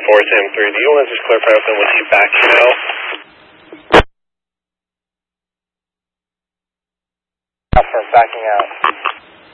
Sam 3. Do you want to just clarify with them when he's backing out? For backing out.